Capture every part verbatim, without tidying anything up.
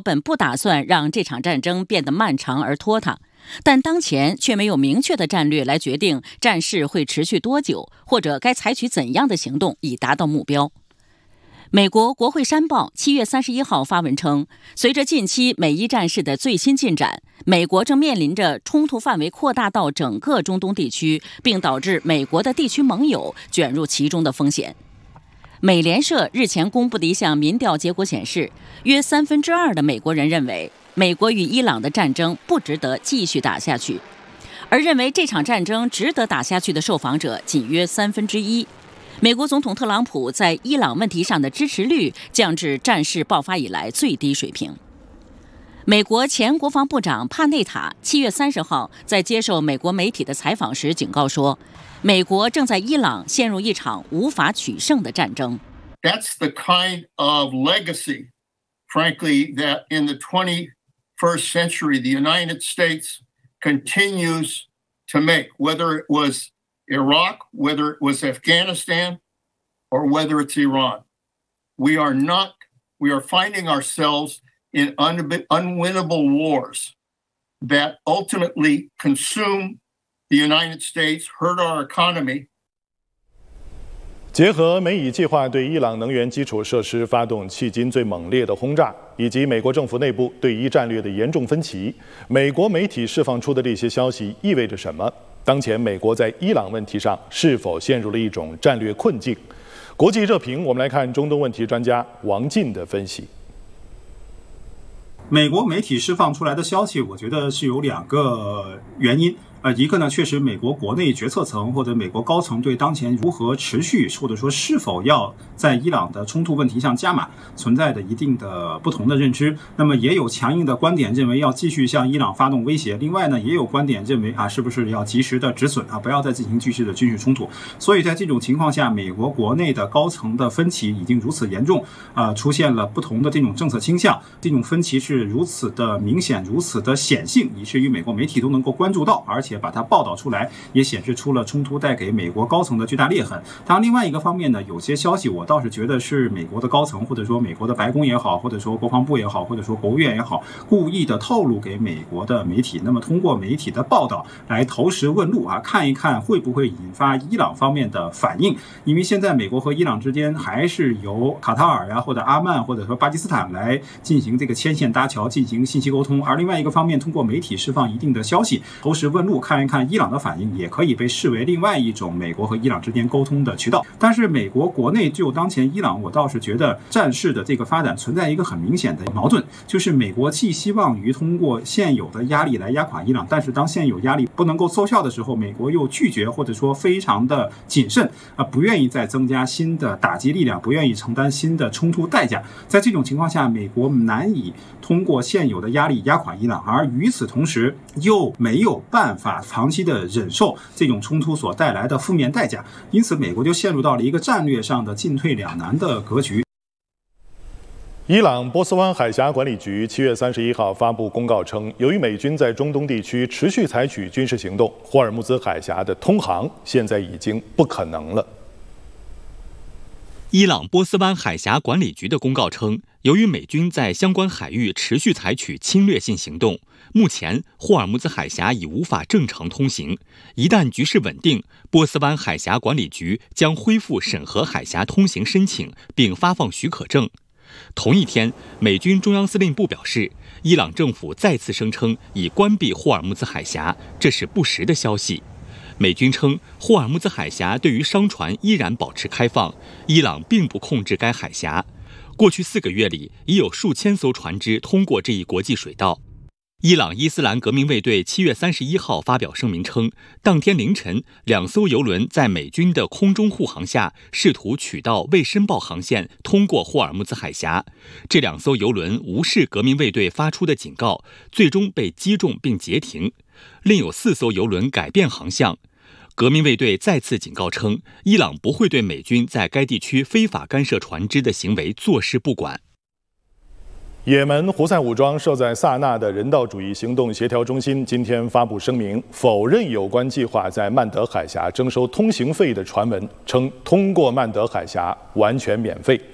本不打算让这场战争变得漫长而拖沓，但当前却没有明确的战略来决定战事会持续多久，或者该采取怎样的行动以达到目标。美国国会山报七月三十一号发文称，随着近期美伊战事的最新进展，美国正面临着冲突范围扩大到整个中东地区，并导致美国的地区盟友卷入其中的风险。美联社日前公布的一项民调结果显示，约三分之二的美国人认为美国与伊朗的战争不值得继续打下去，而认为这场战争值得打下去的受访者仅约三分之一。美国总统特朗普在伊朗问题上的支持率降至战事爆发以来最低水平。美国前国防部长帕内塔七月三十号在接受美国媒体的采访时警告说，美国正在伊朗陷入一场无法取胜的战争。 That's the kind of legacy, frankly, that in the twenty-first century the United States continues to make, whether it was Iraq, whether it was Afghanistan, or whether it's Iran. We are not, we are finding ourselves in un- unwinnable wars that ultimately consume the United States, hurt our economy. 结合美以计划对伊朗能源基础设施发动迄今最猛烈的轰炸，以及美国政府内部对伊战略的严重分歧，美国媒体释放出的这些消息意味着什么？当前美国在伊朗问题上是否陷入了一种战略困境？国际热评，我们来看中东问题专家王进的分析。 美国媒体释放出来的消息，我觉得是有两个原因。呃，一个呢，确实美国国内决策层或者美国高层对当前如何持续或者说是否要在伊朗的冲突问题上加码，存在的一定的不同的认知。那么也有强硬的观点认为要继续向伊朗发动威胁，另外呢，也有观点认为啊，是不是要及时的止损啊，不要再进行继续的军事冲突。所以在这种情况下，美国国内的高层的分歧已经如此严重，啊、呃，出现了不同的这种政策倾向，这种分歧是如此的明显，如此的显性，以至于美国媒体都能够关注到，而且且把它报道出来，也显示出了冲突带给美国高层的巨大裂痕。当然，另外一个方面呢，有些消息我倒是觉得是美国的高层，或者说美国的白宫也好，或者说国防部也好，或者说国务院也好，故意的透露给美国的媒体。那么通过媒体的报道来投石问路啊，看一看会不会引发伊朗方面的反应。因为现在美国和伊朗之间还是由卡塔尔呀，或者阿曼，或者说巴基斯坦来进行这个牵线搭桥，进行信息沟通。而另外一个方面，通过媒体释放一定的消息，投石问路，看一看伊朗的反应，也可以被视为另外一种美国和伊朗之间沟通的渠道。但是美国国内就当前伊朗，我倒是觉得战事的这个发展存在一个很明显的矛盾，就是美国既希望于通过现有的压力来压垮伊朗，但是当现有压力不能够奏效的时候，美国又拒绝或者说非常的谨慎啊，不愿意再增加新的打击力量，不愿意承担新的冲突代价。在这种情况下，美国难以通过现有的压力压垮伊朗，而与此同时又没有办法长期的忍受这种冲突所带来的负面代价，因此美国就陷入到了一个战略上的进退两难的格局。 伊朗波斯湾海峡管理局七月三十一号发布公告称，由于美军在中东地区持续采取军事行动，霍尔木兹海峡的通航现在已经不可能了。 伊朗波斯湾海峡管理局的公告称，由于美军在相关海域持续采取侵略性行动，目前霍尔木兹海峡已无法正常通行。一旦局势稳定，波斯湾海峡管理局将恢复审核海峡通行申请，并发放许可证。同一天，美军中央司令部表示，伊朗政府再次声称已关闭霍尔木兹海峡，这是不实的消息。美军称，霍尔木兹海峡对于商船依然保持开放，伊朗并不控制该海峡。过去四个月里，已有数千艘船只通过这一国际水道。伊朗伊斯兰革命卫队七月三十一号发表声明称，当天凌晨，两艘油轮在美军的空中护航下，试图取道未申报航线，通过霍尔木兹海峡。这两艘油轮无视革命卫队发出的警告，最终被击中并截停。另有四艘油轮改变航向。革命卫队再次警告称，伊朗不会对美军在该地区非法干涉船只的行为坐视不管。 也门胡塞武装设在萨那的人道主义行动协调中心今天发布声明，否认有关计划在曼德海峡征收通行费的传闻，称通过曼德海峡完全免费。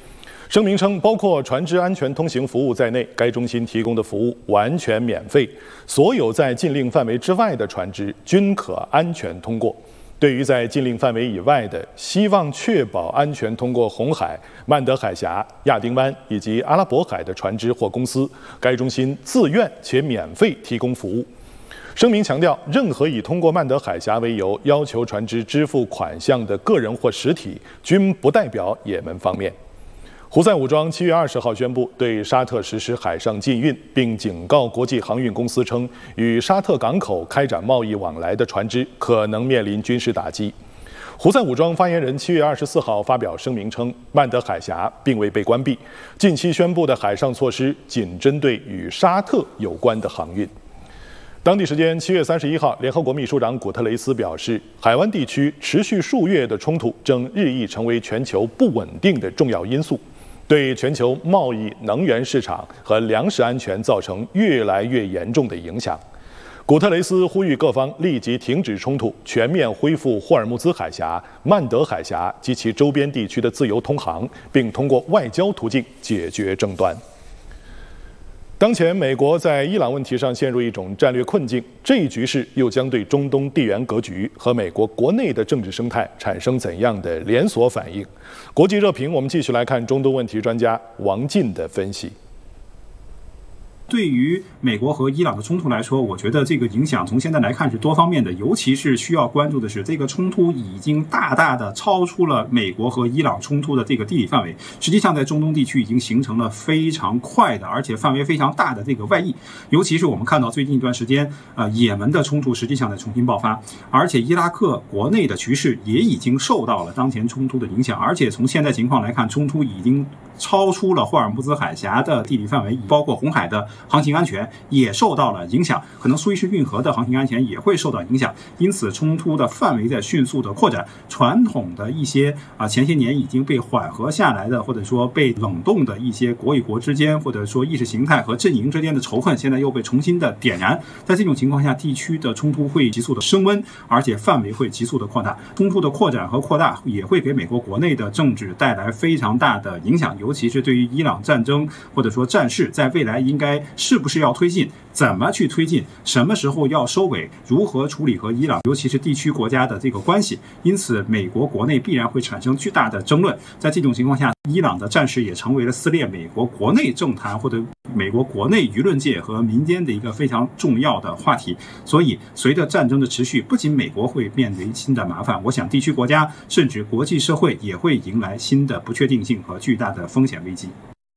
声明称，包括船只安全通行服务在内，该中心提供的服务完全免费，所有在禁令范围之外的船只均可安全通过。对于在禁令范围以外的，希望确保安全通过红海、曼德海峡、亚丁湾以及阿拉伯海的船只或公司，该中心自愿且免费提供服务。声明强调，任何以通过曼德海峡为由要求船只支付款项的个人或实体，均不代表也门方面。胡塞武装七月二十号宣布对沙特实施海上禁运，并警告国际航运公司称，与沙特港口开展贸易往来的船只可能面临军事打击。胡塞武装发言人七月二十四号发表声明称，曼德海峡并未被关闭，近期宣布的海上措施仅针对与沙特有关的航运。当地时间七月三十一号，联合国秘书长古特雷斯表示，海湾地区持续数月的冲突正日益成为全球不稳定的重要因素，对全球贸易、能源市场和粮食安全造成越来越严重的影响。古特雷斯呼吁各方立即停止冲突，全面恢复霍尔木兹海峡、曼德海峡及其周边地区的自由通航，并通过外交途径解决争端。当前，美国在伊朗问题上陷入一种战略困境，这一局势又将对中东地缘格局和美国国内的政治生态产生怎样的连锁反应？国际热评，我们继续来看中东问题专家王进的分析。 对于美国和伊朗的冲突来说，我觉得这个影响从现在来看是多方面的，尤其是需要关注的是，这个冲突已经大大的超出了美国和伊朗冲突的这个地理范围，实际上在中东地区已经形成了非常快的，而且范围非常大的这个外溢。尤其是我们看到最近一段时间，呃，也门的冲突实际上在重新爆发，而且伊拉克国内的局势也已经受到了当前冲突的影响，而且从现在情况来看，冲突已经超出了霍尔木兹海峡的地理范围，包括红海的航行安全也受到了影响，可能苏伊士运河的航行安全也会受到影响，因此冲突的范围在迅速的扩展。传统的一些啊前些年已经被缓和下来的，或者说被冷冻的一些国与国之间，或者说意识形态和阵营之间的仇恨，现在又被重新的点燃。在这种情况下，地区的冲突会急速的升温，而且范围会急速的扩大。冲突的扩展和扩大也会给美国国内的政治带来非常大的影响，尤其是对于伊朗战争或者说战事，在未来应该是不是要推进，怎么去推进，什么时候要收尾，如何处理和伊朗尤其是地区国家的这个关系，因此美国国内必然会产生巨大的争论。在这种情况下，伊朗的战事也成为了撕裂美国国内政坛或者美国国内舆论界和民间的一个非常重要的话题。所以随着战争的持续，不仅美国会面临新的麻烦，我想地区国家甚至国际社会也会迎来新的不确定性和巨大的风险危机。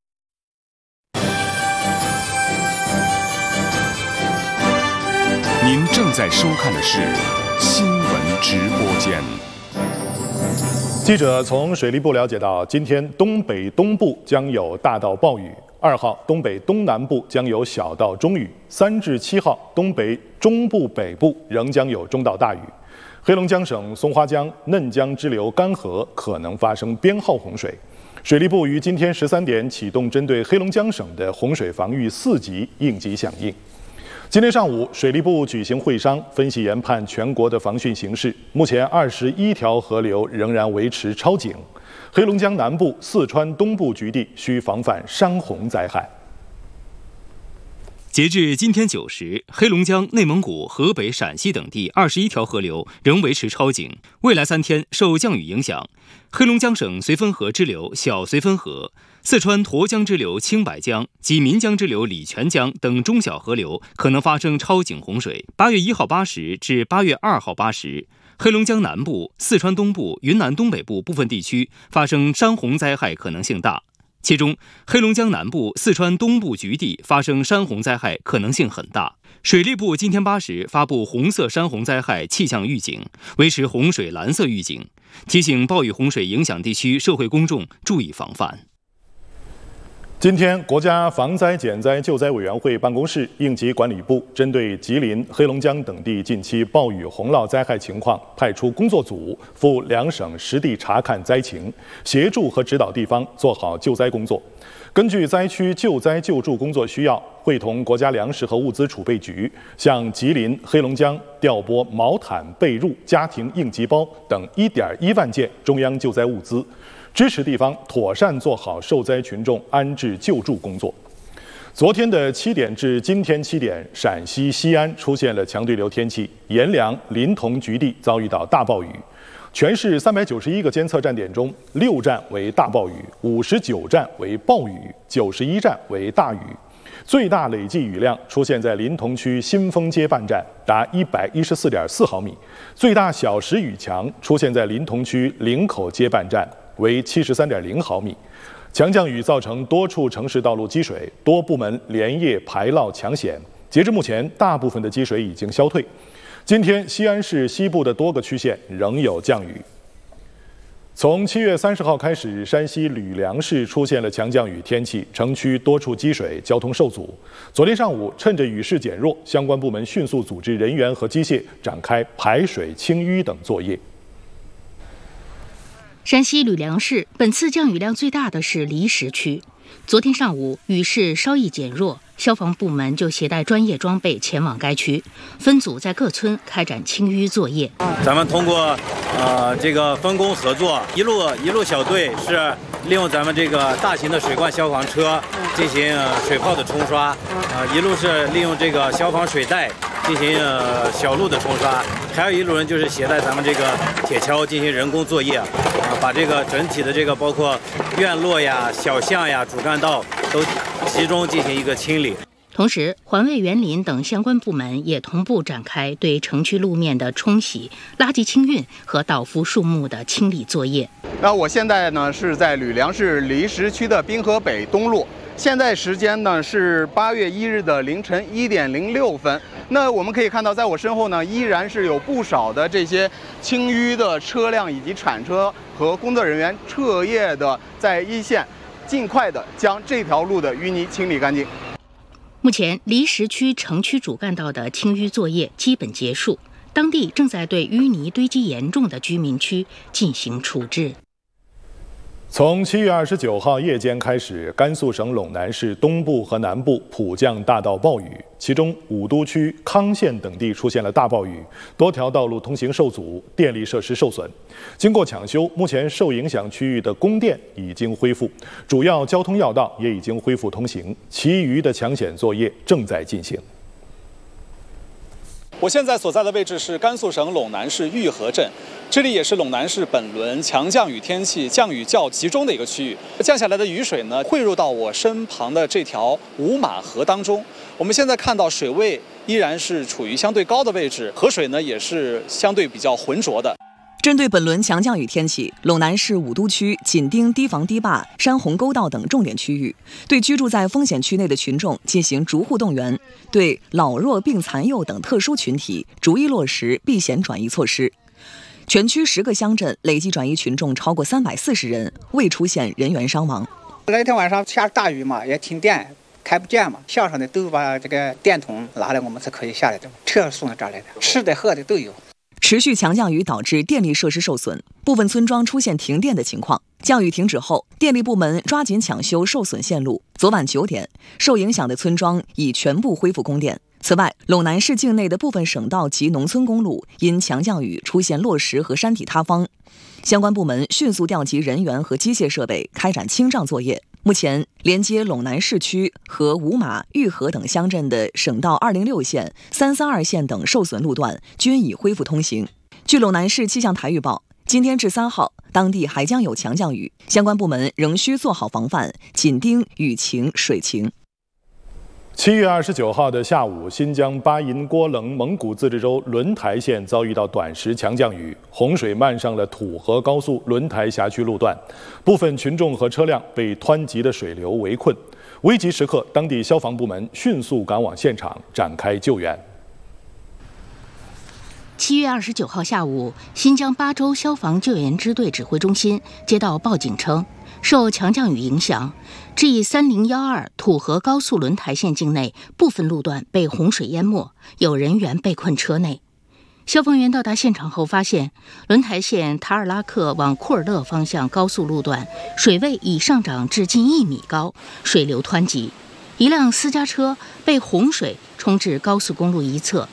您正在收看的是新闻直播间。 记者从水利部了解到，今天东北东部将有大到暴雨，二号东北东南部将有小到中雨，三至七号东北中部北部仍将有中到大雨。黑龙江省松花江、嫩江支流干河可能发生编号洪水。水利部于今天十三点启动针对黑龙江省的洪水防御四级应急响应。今天上午，水利部举行会商，分析研判全国的防汛形势。目前，二十一条河流仍然维持超警。黑龙江南部、四川东部局地需防范山洪灾害。 截至今天九时，黑龙江、内蒙古、河北、陕西等地二十一条河流仍维持超警。未来三天受降雨影响，黑龙江省绥芬河支流小绥芬河、四川沱江支流青柏江及岷江支流礼泉江等中小河流可能发生超警洪水。八月一号八时至八月二号八时，黑龙江南部、四川东部、云南东北部部分地区发生山洪灾害可能性大。其中，黑龙江南部、四川东部局地发生山洪灾害可能性很大。水利部今天八时发布红色山洪灾害气象预警，维持洪水蓝色预警，提醒暴雨洪水影响地区社会公众注意防范。 今天，国家防灾减灾救灾委员会办公室、应急管理部针对吉林、黑龙江等地近期暴雨洪涝灾害情况，派出工作组赴两省实地查看灾情，协助和指导地方做好救灾工作。根据灾区救灾救助工作需要，会同国家粮食和物资储备局向吉林、黑龙江调拨毛毯、被褥、家庭应急包等一点一万件中央救灾物资。 支持地方妥善做好受灾群众安置救助工作。昨天的七点至今天七点，陕西西安出现了强对流天气，阎良、临潼局地遭遇到大暴雨。全市三百九十一个监测站点中，六站为大暴雨，五十九站为暴雨，九十一站为大雨。最大累计雨量出现在临潼区新丰街办站，达一百一十四点四毫米；最大小时雨强出现在临潼区岭口街办站，为七十三点零毫米。强降雨造成多处城市道路积水，多部门连夜排涝抢险。截至目前，大部分的积水已经消退。今天，西安市西部的多个区县仍有降雨。从七月三十号开始，山西吕梁市出现了强降雨天气，城区多处积水，交通受阻。昨天上午，趁着雨势减弱，相关部门迅速组织人员和机械展开排水清淤等作业。 山西吕梁市本次降雨量最大的是离石区。昨天上午，雨势稍一减弱，消防部门就携带专业装备前往该区，分组在各村开展清淤作业。 咱们通过呃这个分工合作，一路一路小队是利用咱们这个大型的水罐消防车进行水泡的冲刷，呃一路是利用这个消防水带进行呃小路的冲刷，还有一路人就是携带咱们这个铁锹进行人工作业，啊、呃、把这个整体的这个包括院落呀、小巷呀、主干道都集中进行一个清理。 同时，环卫园林等相关部门也同步展开对城区路面的冲洗、垃圾清运和倒伏树木的清理作业。 那我现在呢是在吕梁市离石区的滨河北东路，现在时间呢是八月一日的凌晨一点零六分。那我们可以看到，在我身后呢依然是有不少的这些清淤的车辆以及铲车和工作人员彻夜的在一线，尽快的将这条路的淤泥清理干净。 目前，离石区城区主干道的清淤作业基本结束，当地正在对淤泥堆积严重的居民区进行处置。 从七月二十九号夜间开始，甘肃省陇南市东部和南部普降大到暴雨，其中武都区、康县等地出现了大暴雨，多条道路通行受阻，电力设施受损。经过抢修，目前受影响区域的供电已经恢复，主要交通要道也已经恢复通行，其余的抢险作业正在进行。 我现在所在的位置是甘肃省陇南市玉河镇，这里也是陇南市本轮强降雨天气降雨较集中的一个区域。降下来的雨水呢，汇入到我身旁的这条五马河当中。我们现在看到水位依然是处于相对高的位置，河水呢也是相对比较浑浊的。 针对本轮强降雨天气，陇南市武都区紧盯堤防堤坝、山洪沟道等重点区域，对居住在风险区内的群众进行逐户动员，对老弱病残幼等特殊群体逐一落实避险转移措施。全区十个乡镇累计转移群众超过三百四十人，未出现人员伤亡。 那天晚上下大雨嘛，也停电，开不见嘛，乡上的都把这个电筒拿来，我们才可以下来的，车送到这儿来的，吃的喝的都有。 持续强降雨导致电力设施受损，部分村庄出现停电的情况。降雨停止后，电力部门抓紧抢修受损线路。昨晚九点，受影响的村庄已全部恢复供电。此外，陇南市境内的部分省道及农村公路因强降雨出现落石和山体塌方，相关部门迅速调集人员和机械设备开展清障作业。目前，连接陇南市区和五马、玉河等乡镇的省道二零六线、三三二线等受损路段均已恢复通行。据陇南市气象台预报，今天至三号，当地还将有强降雨，相关部门仍需做好防范，紧盯雨情、水情。 七月二十九号的下午，新疆巴音郭楞蒙古自治州轮台县遭遇到短时强降雨，洪水漫上了土河高速轮台辖区路段，部分群众和车辆被湍急的水流围困。危急时刻，当地消防部门迅速赶往现场展开救援。 七月二十九号下午，新疆巴州消防救援支队指挥中心接到报警称，受强降雨影响， G 三零一二土河高速轮台县境内部分路段被洪水淹没，有人员被困车内。消防员到达现场后发现，轮台县塔尔拉克往库尔勒方向高速路段水位已上涨至近一米高，水流湍急，一辆私家车被洪水冲至高速公路一侧。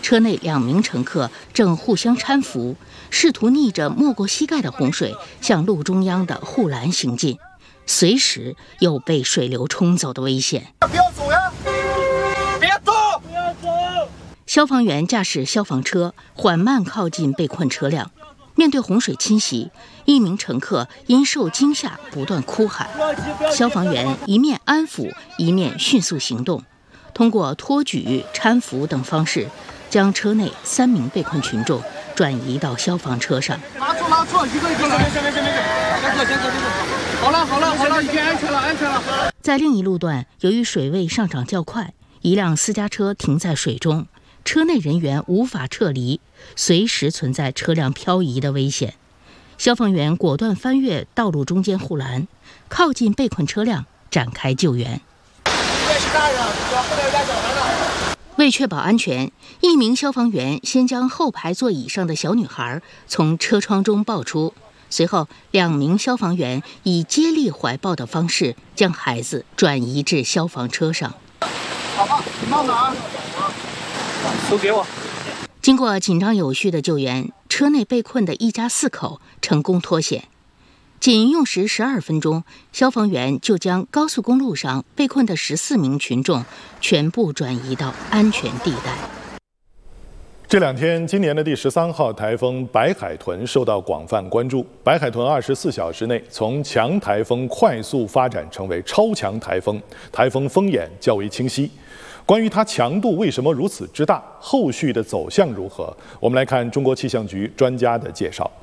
车内两名乘客正互相搀扶，试图逆着没过膝盖的洪水向路中央的护栏行进，随时有被水流冲走的危险。 不要走呀！别走！不要走！ 消防员驾驶消防车缓慢靠近被困车辆，面对洪水侵袭，一名乘客因受惊吓不断哭喊。消防员一面安抚，一面迅速行动，通过托举、搀扶等方式，将车内三名被困群众转移到消防车上。 拉住拉住，一个一个来。没事没事没事，先走先走先走。好了好了好了，已经安全了安全了。 在另一路段，由于水位上涨较快，一辆私家车停在水中，车内人员无法撤离，随时存在车辆漂移的危险。消防员果断翻越道路中间护栏，靠近被困车辆展开救援。 这是大人，不能压小孩了。 为确保安全，一名消防员先将后排座椅上的小女孩从车窗中抱出，随后两名消防员以接力怀抱的方式将孩子转移至消防车上。 好吧，你慢点啊。 都给我。 经过紧张有序的救援，车内被困的一家四口成功脱险。仅用时十二分钟，消防员就将高速公路上被困的十四名群众全部转移到安全地带。 这两天，今年的第十三号台风白海豚受到广泛关注。白海豚二十四小时内从强台风快速发展成为超强台风，台风风眼较为清晰。关于它强度为什么如此之大，后续的走向如何？我们来看中国气象局专家的介绍。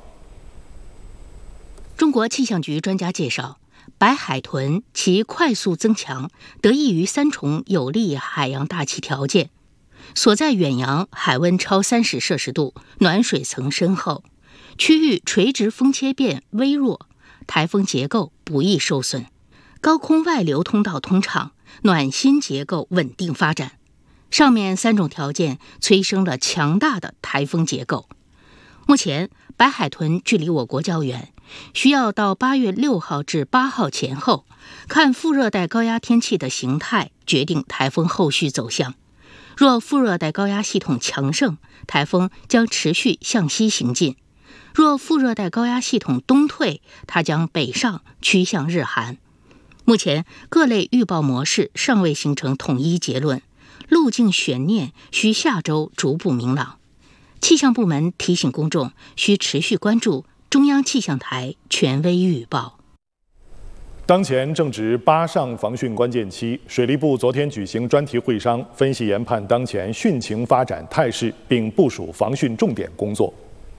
中国气象局专家介绍，白海豚其快速增强得益于三重有利海洋大气条件：所在远洋海温超三十摄氏度，暖水层深厚，区域垂直风切变微弱，台风结构不易受损，高空外流通道通畅，暖心结构稳定发展。上面三种条件催生了强大的台风结构。目前，白海豚距离我国较远，需要到八月六号至八号前后，看副热带高压天气的形态决定台风后续走向。若副热带高压系统强盛，台风将持续向西行进；若副热带高压系统东退，它将北上趋向日韩。目前各类预报模式尚未形成统一结论，路径悬念需下周逐步明朗。气象部门提醒公众需持续关注中央气象台权威预报。 当前正值八上防汛关键期，水利部昨天举行专题会商，分析研判当前汛情发展态势，并部署防汛重点工作。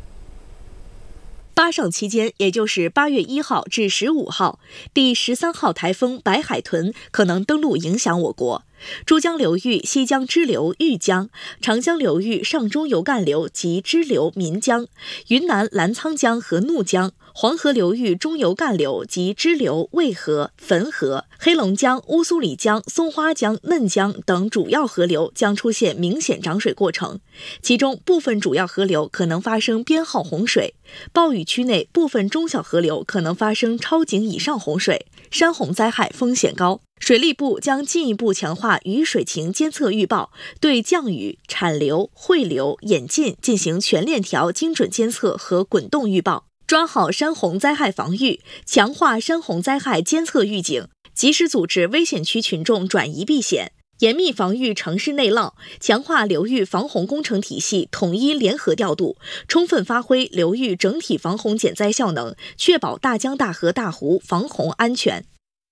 八上期间，也就是八月一号至十五号，第十三号台风白海豚可能登陆影响我国。珠江流域西江支流豫江、长江流域上中游干流及支流岷江、云南澜沧江和怒江、黄河流域中游干流及支流渭河、汾河、黑龙江、乌苏里江、松花江、嫩江等主要河流将出现明显涨水过程，其中部分主要河流可能发生编号洪水，暴雨区内部分中小河流可能发生超警以上洪水，山洪灾害风险高。水利部将进一步强化雨水情监测预报，对降雨、产流、汇流、演进进行全链条精准监测和滚动预报，抓好山洪灾害防御，强化山洪灾害监测预警，及时组织危险区群众转移避险，严密防御城市内涝，强化流域防洪工程体系统一联合调度，充分发挥流域整体防洪减灾效能，确保大江大河大湖防洪安全。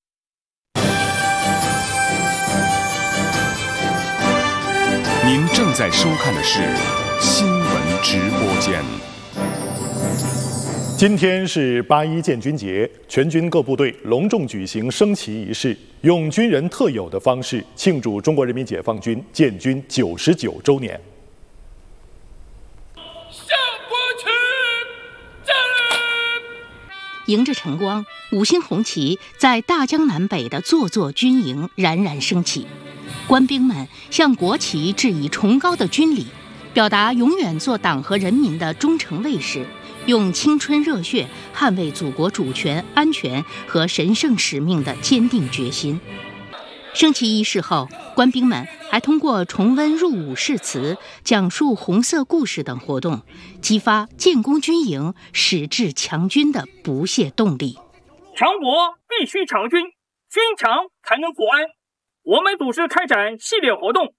您正在收看的是新闻直播间。 今天是八一建军节，全军各部队隆重举行升旗仪式，用军人特有的方式庆祝中国人民解放军建军九十九周年。 迎着晨光，五星红旗在大江南北的座座军营冉冉升起。官兵们向国旗致以崇高的军礼，表达永远做党和人民的忠诚卫士，用青春热血捍卫祖国主权、安全和神圣使命的坚定决心。升旗仪式后，官兵们还通过重温入伍誓词、讲述红色故事等活动，激发建功军营矢志强军的不懈动力。 强国必须强军，军强才能国安。我们组织开展系列活动，